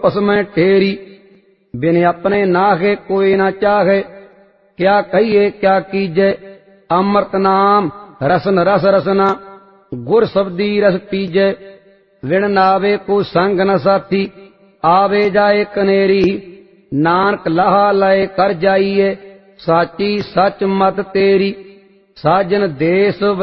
आपस में ठेरी। बिन अपने नाहे कोई न चाहे, क्या कहिए क्या कीजे। अमृत नाम रसन रस रसना, गुर शब्दी रस पीजे। विण नावे को संग न साथी, आवे जाए कनेरी। नानक लहा लय कर जाइए, साची सच मत तेरी। साजन देश